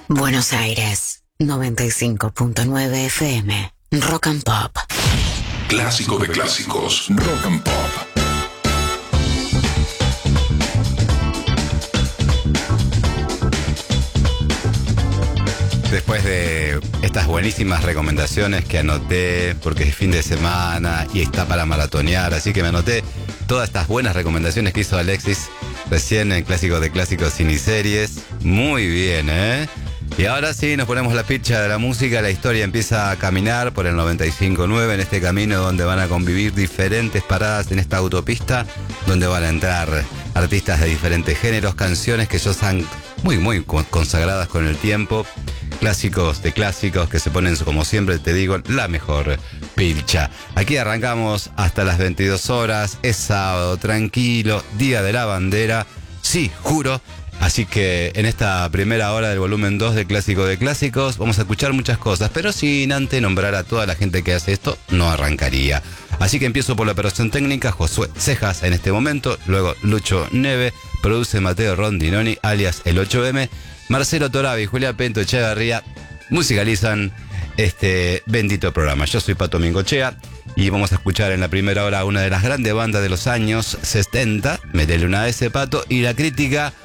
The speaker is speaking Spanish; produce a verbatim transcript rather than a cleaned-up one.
Buenos Aires, noventa y cinco punto nueve F M, Rock and Pop. Clásico de clásicos, Rock and Pop. Después de estas buenísimas recomendaciones que anoté, porque es fin de semana y está para maratonear, así que me anoté todas estas buenas recomendaciones que hizo Alexis recién en Clásico de Clásicos Ciniseries. Muy bien, ¿eh? Y ahora sí, nos ponemos la ficha de la música, la historia empieza a caminar por el noventa y cinco punto nueve en este camino donde van a convivir diferentes paradas en esta autopista, donde van a entrar artistas de diferentes géneros, canciones que ya están muy, muy consagradas con el tiempo. Clásicos de clásicos que se ponen, como siempre te digo, la mejor pilcha. Aquí arrancamos hasta las veintidós horas, es sábado, tranquilo, día de la bandera, sí, juro. Así que en esta primera hora del volumen dos de Clásico de Clásicos vamos a escuchar muchas cosas, pero sin antes nombrar a toda la gente que hace esto, no arrancaría. Así que empiezo por la operación técnica, Josué Cejas en este momento, luego Lucho Neve, produce Mateo Rondinoni, alias el ocho eme, Marcelo Torabi y Julia Pento Echeverría musicalizan este bendito programa. Yo soy Pato Mingochea y vamos a escuchar en la primera hora una de las grandes bandas de los años setenta, Metele una S, Pato, y la crítica